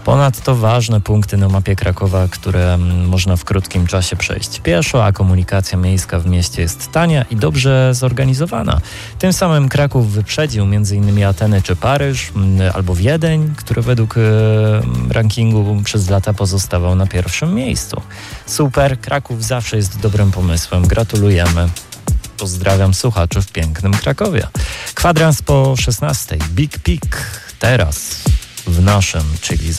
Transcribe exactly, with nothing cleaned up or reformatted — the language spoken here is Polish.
Ponadto ważne punkty na mapie Krakowa, które można w krótkim czasie przejść pieszo, a komunikacja miejska w mieście jest tania i dobrze zorganizowana. Tym samym Kraków wyprzedził m.in. Ateny czy Paryż, albo Wiedeń, który według rankingu przez lata pozostawał na pierwszym miejscu. Super, Kraków zawsze jest dobrym pomysłem. Gratulujemy. Pozdrawiam słuchaczy w pięknym Krakowie. Kwadrans po szesnastej. Big Peak teraz w naszym, czyli